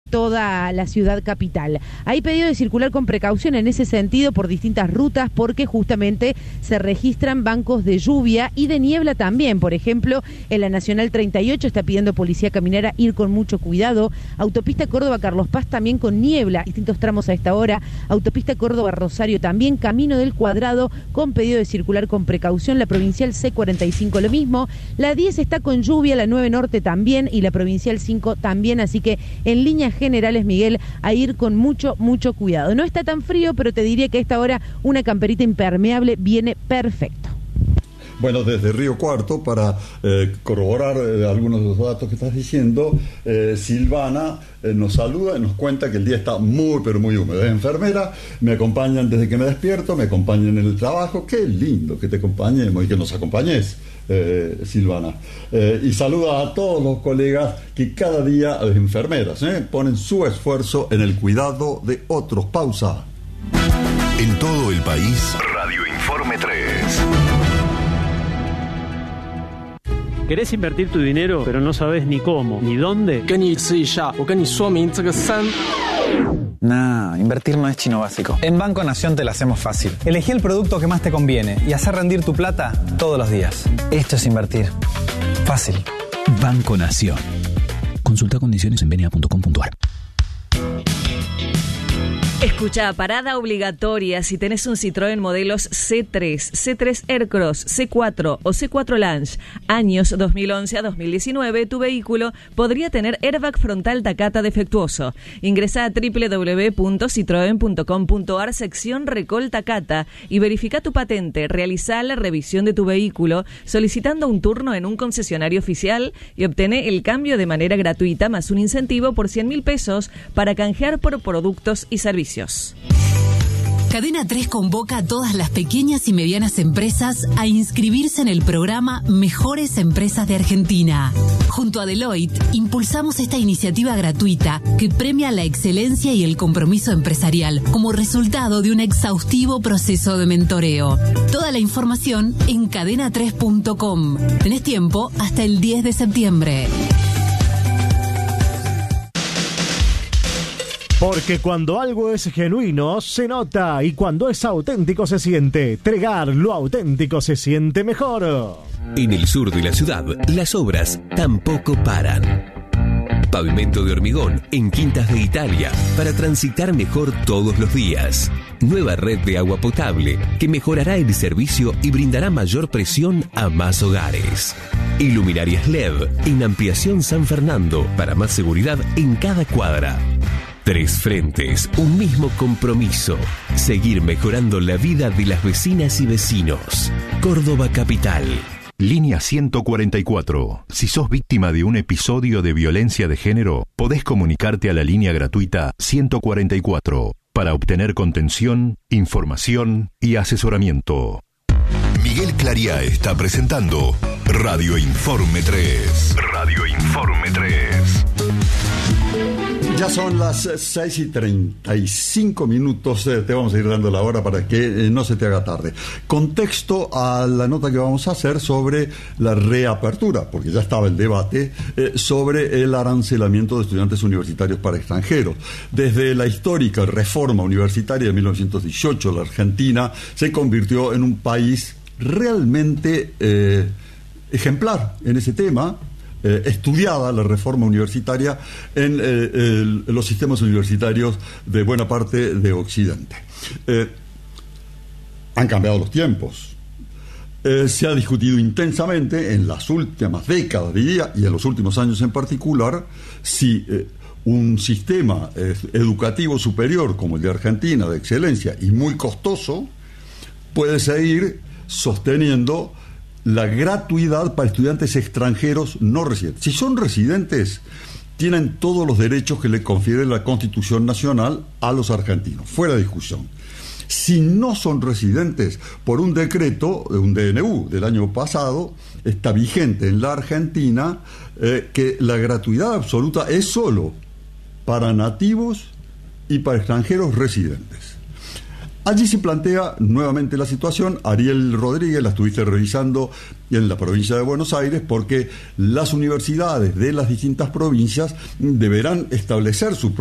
toda la ciudad capital. Hay pedido de circular con precaución en ese sentido por distintas rutas porque justamente se registran bancos de lluvia y de niebla también. Por ejemplo, en la Nacional 38 está pidiendo Policía Caminera ir con mucho cuidado. Autopista Córdoba-Carlos Paz también con niebla, distintos tramos a esta hora. Autopista Córdoba-Rosario también, Camino del Cuadrado con pedido de circular con precaución. La Provincial C45 lo mismo. La 10 está con lluvia, la 9 Norte también y la Provincial 5 también, así que en líneas generales, Miguel, a ir con mucho cuidado. No está tan frío, pero te diría que a esta hora una camperita impermeable viene perfecto. Bueno, desde Río Cuarto, para corroborar algunos de los datos que estás diciendo, Silvana nos saluda y nos cuenta que el día está muy, pero muy húmedo. Es enfermera, me acompañan desde que me despierto, me acompañan en el trabajo. Qué lindo que te acompañemos y que nos acompañes, Silvana. Y saluda a todos los colegas que cada día, las enfermeras, ponen su esfuerzo en el cuidado de otros. Pausa. En todo el país, Radio Informe 3. ¿Querés invertir tu dinero, pero no sabes ni cómo, ni dónde? Nah, invertir no es chino básico. En Banco Nación te la hacemos fácil. Elegí el producto que más te conviene y hacer rendir tu plata todos los días. Esto es invertir. Fácil. Banco Nación. Consulta condiciones en benia.com.ar. Escucha, parada obligatoria si tenés un Citroën modelos C3, C3 Aircross, C4 o C4 Lounge, años 2011 a 2019, tu vehículo podría tener airbag frontal Takata defectuoso. Ingresa a www.citroen.com.ar sección Recall Takata y verifica tu patente, realiza la revisión de tu vehículo solicitando un turno en un concesionario oficial y obtené el cambio de manera gratuita más un incentivo por 100.000 pesos para canjear por productos y servicios. Cadena 3 convoca a todas las pequeñas y medianas empresas a inscribirse en el programa Mejores Empresas de Argentina. Junto a Deloitte, impulsamos esta iniciativa gratuita que premia la excelencia y el compromiso empresarial como resultado de un exhaustivo proceso de mentoreo. Toda la información en cadena3.com. Tenés tiempo hasta el 10 de septiembre. Porque cuando algo es genuino, se nota, y cuando es auténtico se siente. Tregar, lo auténtico se siente mejor. En el sur de la ciudad, las obras tampoco paran. Pavimento de hormigón en Quintas de Italia para transitar mejor todos los días. Nueva red de agua potable que mejorará el servicio y brindará mayor presión a más hogares. Iluminarias LED en Ampliación San Fernando para más seguridad en cada cuadra. 3 frentes, un mismo compromiso. Seguir mejorando la vida de las vecinas y vecinos. Córdoba Capital. Línea 144. Si sos víctima de un episodio de violencia de género, podés comunicarte a la línea gratuita 144 para obtener contención, información y asesoramiento. Miguel Clariá está presentando Radio Informe 3. Radio Informe 3. Ya son las 6:35. Te vamos a ir dando la hora para que no se te haga tarde. Contexto a la nota que vamos a hacer sobre la reapertura, porque ya estaba el debate sobre el arancelamiento de estudiantes universitarios para extranjeros. Desde la histórica reforma universitaria de 1918, la Argentina se convirtió en un país realmente ejemplar en ese tema. Estudiada la reforma universitaria en los sistemas universitarios de buena parte de Occidente. Han cambiado los tiempos. Se ha discutido intensamente en las últimas décadas, diría, y en los últimos años en particular, si un sistema educativo superior como el de Argentina, de excelencia y muy costoso, puede seguir sosteniendo la gratuidad para estudiantes extranjeros no residentes. Si son residentes, tienen todos los derechos que le confiere la Constitución Nacional a los argentinos, fuera de discusión. Si no son residentes, por un decreto, un DNU del año pasado, está vigente en la Argentina que la gratuidad absoluta es solo para nativos y para extranjeros residentes. Allí se plantea nuevamente la situación. Ariel Rodríguez la estuviste revisando en la provincia de Buenos Aires, porque las universidades de las distintas provincias deberán establecer sus